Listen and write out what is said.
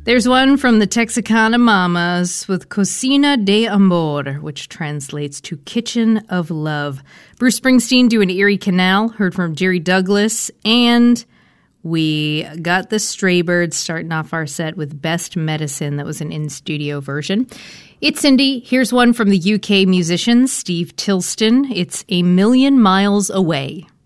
There's one from the Texicana Mamas with Cocina de Amor, which translates to Kitchen of Love. Bruce Springsteen doing Erie Canal, heard from Jerry Douglas, and we got the Straybirds starting off our set with Best Medicine. That was an in-studio version. It's Cindy. Here's one from the UK musician Steve Tilston. It's A Million Miles Away.